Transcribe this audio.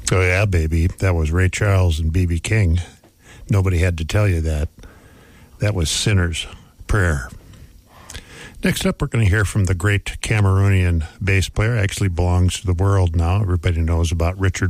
Oh, yeah, baby. That was Ray Charles and B.B. King. Nobody had to tell you that. That was Sinner's Prayer. Next up, we're going to hear from the great Cameroonian bass player. Actually belongs to the world now. Everybody knows about Richard